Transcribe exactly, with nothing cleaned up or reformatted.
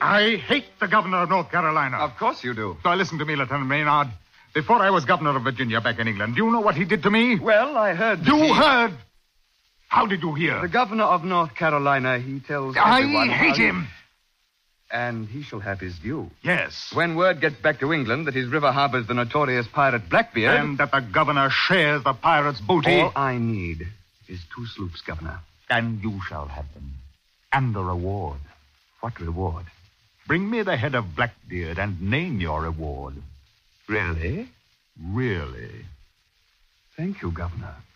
I hate the governor of North Carolina. Of course you do. So listen to me, Lieutenant Maynard. Before I was governor of Virginia back in England, do you know what he did to me? Well, I heard... You he... heard? How did you hear? The governor of North Carolina, he tells I everyone... hate how... him. And he shall have his due. Yes. When word gets back to England that his river harbors the notorious pirate Blackbeard... And that the governor shares the pirate's booty... All I need is two sloops, Governor. And you shall have them. And the reward. What reward? Bring me the head of Blackbeard and name your reward. Really? Really. Thank you, Governor.